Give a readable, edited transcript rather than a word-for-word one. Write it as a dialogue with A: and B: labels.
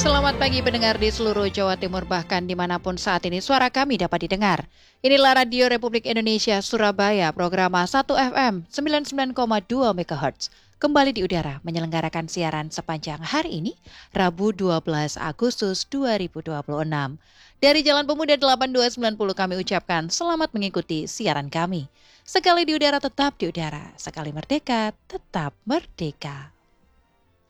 A: Selamat pagi pendengar di seluruh Jawa Timur, bahkan dimanapun saat ini suara kami dapat didengar. Inilah Radio Republik Indonesia Surabaya, program 1 FM 99,2 MHz. Kembali di udara menyelenggarakan siaran sepanjang hari ini, Rabu 12 Agustus 2026. Dari Jalan Pemuda 8290 kami ucapkan selamat mengikuti siaran kami. Sekali di udara tetap di udara, sekali merdeka tetap merdeka.